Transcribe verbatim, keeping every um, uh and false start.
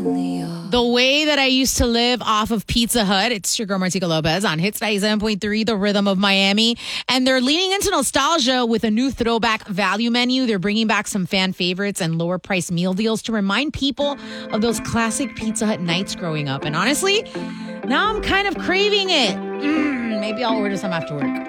The way that I used to live off of Pizza Hut. It's your girl Martika Lopez on Hits ninety-seven point three, The Rhythm of Miami. And they're leaning into nostalgia with a new throwback value menu. They're bringing back some fan favorites and lower price meal deals to remind people of those classic Pizza Hut nights growing up. And honestly, now I'm kind of craving it. Mm, maybe I'll order some after work.